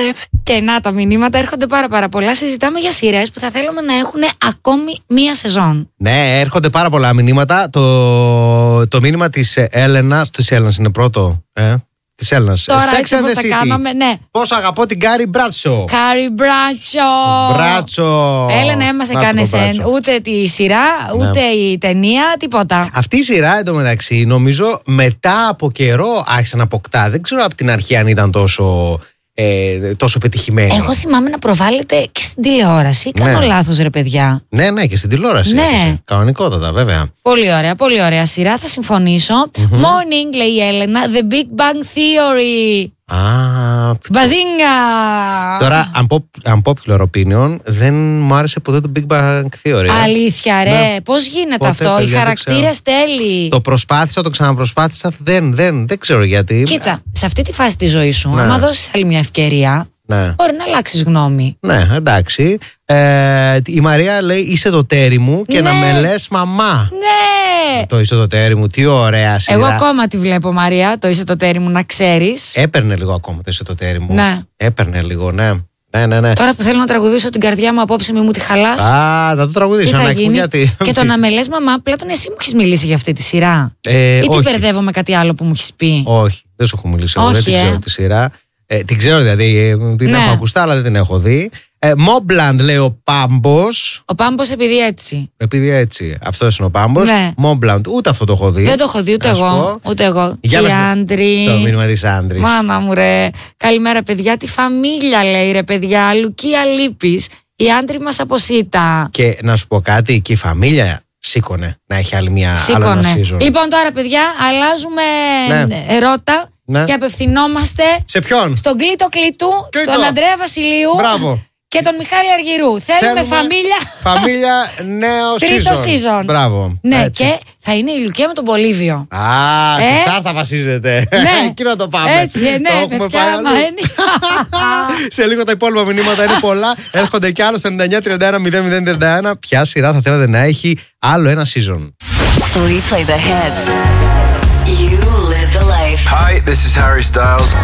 Και να τα μηνύματα έρχονται πάρα πολλά. Συζητάμε για σειρές που θα θέλουμε να έχουν ακόμη μία σεζόν. Ναι, έρχονται πάρα πολλά μηνύματα. Το μήνυμα της Έλενας. Της Έλενας είναι πρώτο. Της Έλληνας. Τώρα Sex έτσι and όπως the τα City. κάναμε, ναι. Πώς αγαπώ την Κάρι Μπράτσο. Κάρι Μπράτσο. Έλενα, έμας έκανες ούτε τη σειρά, ούτε η ταινία, τίποτα. Αυτή η σειρά εντωμεταξύ νομίζω μετά από καιρό άρχισε να αποκτά. Δεν ξέρω από την αρχή αν ήταν τόσο πετυχημένη. Εγώ θυμάμαι να προβάλλεται και στην τηλεόραση. Κάνω λάθος, ρε παιδιά? Ναι, και στην τηλεόραση. Ναι. Κανονικότατα, βέβαια. Πολύ ωραία σειρά, θα συμφωνήσω. Morning, λέει η Έλενα, The Big Bang Theory. Μπαζίνγκα! Τώρα, unpopular opinion, δεν μου άρεσε ποτέ το Big Bang Theory. Αλήθεια, ρε. Ναι. Πώς γίνεται αυτό? Οι χαρακτήρες τέλειοι. Το προσπάθησα, το ξαναπροσπάθησα. Δεν ξέρω γιατί. Κοίτα, σε αυτή τη φάση της ζωής σου, άμα δώσεις άλλη μια ευκαιρία, μπορεί να αλλάξεις γνώμη. Ναι, εντάξει. Η Μαρία λέει: είσαι το τέρι μου και να με λες μαμά. Ναι! Το είσαι το τέρι μου, τι ωραία σειρά. Εγώ ακόμα τη βλέπω, Μαρία, το είσαι το τέρι μου, να ξέρεις. Έπαιρνε λίγο ακόμα το είσαι το τέρι μου. Ναι. Έπαιρνε λίγο, ναι. Τώρα που θέλω να τραγουδήσω την καρδιά μου απόψε, μη μου τη χαλάς. Θα το τραγουδήσω, γιατί. Και το να με λες μαμά, Πλάτων, εσύ μου έχεις μιλήσει για αυτή τη σειρά? Ή την μπερδεύω με κάτι άλλο που μου έχεις πει? Όχι, δεν σου έχω μιλήσει. Εγώ δεν την ξέρω τη σειρά. Την ξέρω δηλαδή, την έχω ακουστά, αλλά δεν την έχω δει. Mobland λέει ο Πάμπος. Ο Πάμπος επειδή έτσι. Αυτός είναι ο Πάμπος. Ναι. Mobland, ούτε αυτό το έχω δει. Δεν το έχω δει ούτε εγώ. Για η Άντρη. Το μήνυμα της Άντρης. Μάνα μου, ρε. Καλημέρα, παιδιά. Τη φαμίλια λέει, ρε παιδιά. Λουκία Λύπης. Η Άντρη μας αποσύτα. Και να σου πω κάτι, και η φαμίλια σήκωνε να έχει άλλη μια season. Λοιπόν, τώρα, παιδιά, αλλάζουμε ρότα. Ναι. Και απευθυνόμαστε σε ποιον? Στον Κλήτο Κλήτου, τον Ανδρέα Βασιλείου. Μπράβο. Και τον Μιχάλη Αργυρού. Θέλουμε φαμίλια νέο τρίτο season. Μπράβο. Ναι, έτσι. Και θα είναι η Λουκία με τον Πολύβιο. Σε εσάς θα βασίζεται. Ναι. Εκεί να το πάμε. Έτσι, ναι, παιδιά, σε λίγο τα υπόλοιπα μηνύματα είναι πολλά. Έρχονται κι άλλο στο 9931 031. Ποια σειρά θα θέλατε να έχει άλλο ένα season? We play the hits. You live the life. Hi, this is Harry Styles.